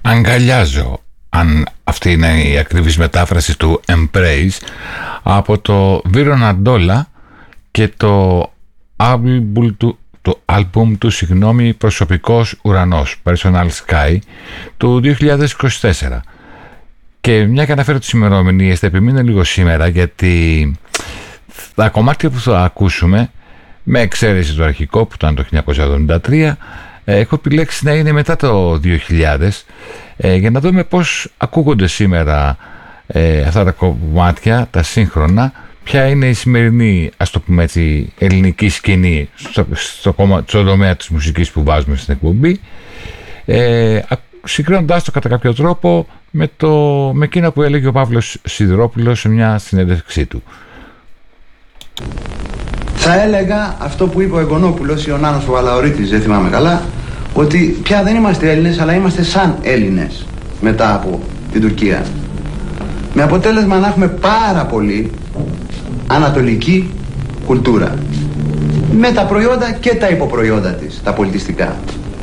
Αγκαλιάζω, αν αυτή είναι η ακριβής μετάφραση του Embrace, από το Βίρο Ναντόλα και το άλμπουμ του Προσωπικός Ουρανός, Personal Sky, του 2024. Και μια και αναφέρω τις ημερομηνίες, θα επιμείνω λίγο σήμερα, γιατί τα κομμάτια που θα ακούσουμε, με εξαίρεση το αρχικό που ήταν το 1973, έχω επιλέξει να είναι μετά το 2000, για να δούμε πώς ακούγονται σήμερα αυτά τα κομμάτια, τα σύγχρονα, ποια είναι η σημερινή, ας το πούμε έτσι, ελληνική σκηνή στον τομέα της μουσικής που βάζουμε στην εκπομπή, συγκρίνοντάς το κατά κάποιο τρόπο με εκείνα που έλεγε ο Παύλος Σιδηρόπουλος σε μια συνέντευξή του. Θα έλεγα αυτό που είπε ο Εγγονόπουλος ή ο Νάνος ο Βαλαωρίτης, δεν θυμάμαι καλά, ότι πια δεν είμαστε Έλληνες, αλλά είμαστε σαν Έλληνες μετά από την Τουρκία. Με αποτέλεσμα να έχουμε πάρα πολύ ανατολική κουλτούρα, με τα προϊόντα και τα υποπροϊόντα της, τα πολιτιστικά.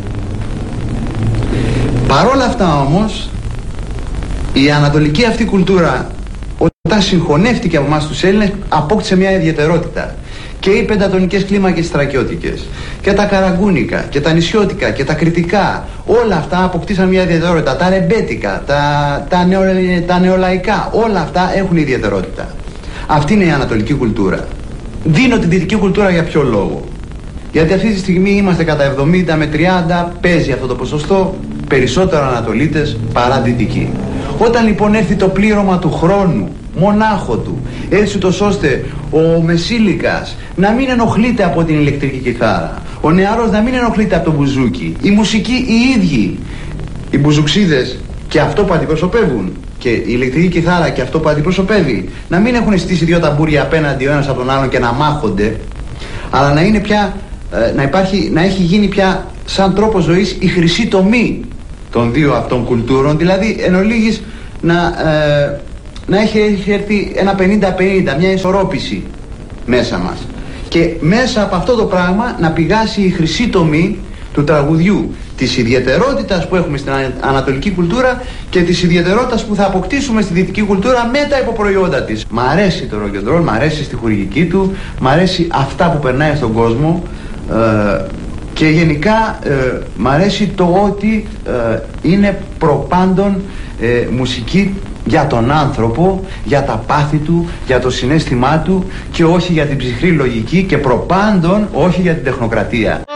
Παρόλα αυτά όμως, η ανατολική αυτή κουλτούρα, όταν συγχωνεύτηκε από εμάς τους Έλληνες, απόκτησε μια ιδιαιτερότητα. Και οι πεντατονικές κλίμακες στρακιώτικες και τα καραγκούνικα και τα νησιώτικα και τα κρητικά, όλα αυτά αποκτήσαν μια ιδιαιτερότητα. Τα ρεμπέτικα, τα νεολαϊκά, όλα αυτά έχουν ιδιαιτερότητα. Αυτή είναι η ανατολική κουλτούρα. Δίνω την δυτική κουλτούρα για ποιο λόγο? Γιατί αυτή τη στιγμή είμαστε κατά 70 με 30, παίζει αυτό το ποσοστό, περισσότερο Ανατολίτες παρά Δυτικοί. Όταν λοιπόν έρθει το πλήρωμα του χρόνου, μονάχο του, έτσι ούτως ώστε ο μεσήλικας να μην ενοχλείται από την ηλεκτρική κιθάρα, ο νεαρός να μην ενοχλείται από το μπουζούκι, η μουσική οι ίδιοι, οι μπουζουξίδες και αυτό που αντιπροσωπεύουν, και η ηλεκτρική κιθάρα και αυτό που αντιπροσωπεύει, να μην έχουν στήσει δύο ταμπούρια απέναντι ο ένας από τον άλλον και να μάχονται, αλλά να είναι πια, να έχει γίνει πια σαν τρόπο ζωής η χρυσή τομή των δύο αυτών κουλτούρων, δηλαδή εν ολίγης να έχει έρθει ένα 50-50, μια ισορρόπηση μέσα μας. Και μέσα από αυτό το πράγμα να πηγάσει η χρυσή τομή του τραγουδιού, της ιδιαιτερότητας που έχουμε στην ανατολική κουλτούρα και της ιδιαιτερότητας που θα αποκτήσουμε στη δυτική κουλτούρα με τα υποπροϊόντα της. Μ' αρέσει το rock and roll, μ' αρέσει στη χορηγική του, μ' αρέσει αυτά που περνάει στον κόσμο, και γενικά μ' αρέσει το ότι είναι προπάντων μουσική για τον άνθρωπο, για τα πάθη του, για το συναίσθημά του και όχι για την ψυχρή λογική και προπάντων όχι για την τεχνοκρατία.